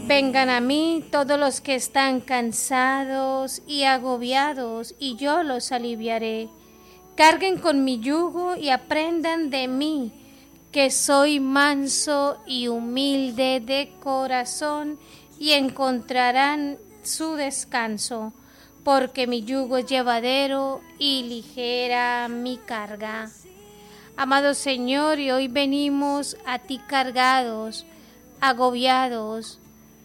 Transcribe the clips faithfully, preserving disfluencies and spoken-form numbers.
Vengan a mí todos los que están cansados y agobiados, y yo los aliviaré. Carguen con mi yugo y aprendan de mí, que soy manso y humilde de corazón, y encontrarán su descanso, porque mi yugo es llevadero y ligera mi carga. Amado Señor, y hoy venimos a ti cargados, agobiados.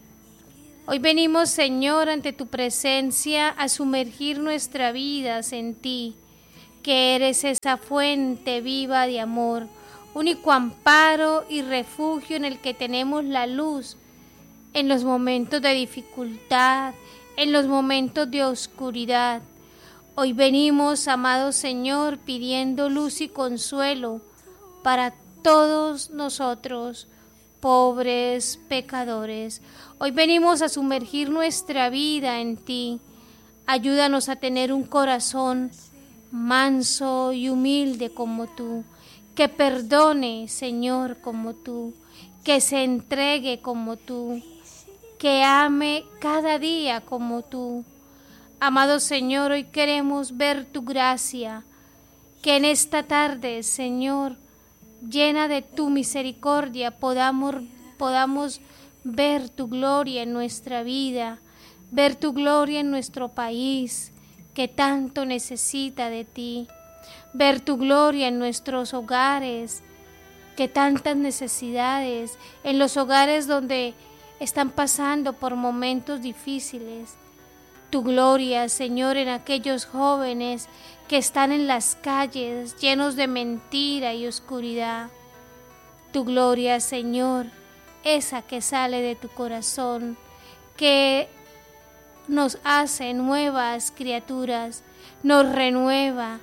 Hoy venimos, Señor, ante tu presencia a sumergir nuestras vidas en ti, que eres esa fuente viva de amor, único amparo y refugio en el que tenemos la luz en los momentos de dificultad, en los momentos de oscuridad. Hoy venimos, amado Señor, pidiendo luz y consuelo para todos nosotros, pobres pecadores. Hoy venimos a sumergir nuestra vida en ti. Ayúdanos a tener un corazón manso y humilde como tú, que perdone, Señor, como tú, que se entregue como tú, que ame cada día como tú. Amado Señor, hoy queremos ver tu gracia, que en esta tarde, Señor, llena de tu misericordia, podamos, podamos ver tu gloria en nuestra vida, ver tu gloria en nuestro país, que tanto necesita de ti, ver tu gloria en nuestros hogares, que tantas necesidades, en los hogares donde están pasando por momentos difíciles. Tu gloria, Señor, en aquellos jóvenes que están en las calles llenos de mentira y oscuridad. Tu gloria, Señor, esa que sale de tu corazón, que nos hace nuevas criaturas, nos renueva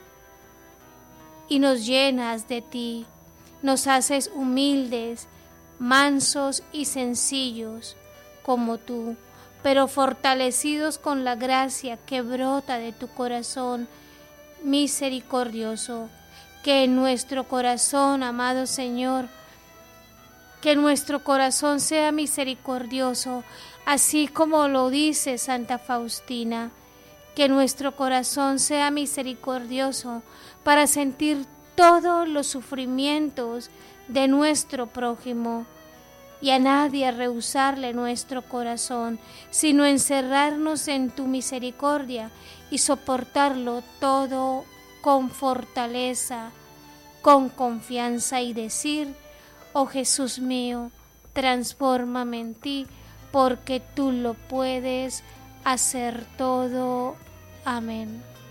y nos llenas de ti. Nos haces humildes, mansos y sencillos como tú, pero fortalecidos con la gracia que brota de tu corazón misericordioso. Que en nuestro corazón, amado Señor, que nuestro corazón sea misericordioso, así como lo dice Santa Faustina. Que nuestro corazón sea misericordioso para sentir todos los sufrimientos de nuestro prójimo, y a nadie rehusarle nuestro corazón, sino encerrarnos en tu misericordia y soportarlo todo con fortaleza, con confianza, y decir: oh Jesús mío, transfórmame en ti, porque tú lo puedes hacer todo. Amén.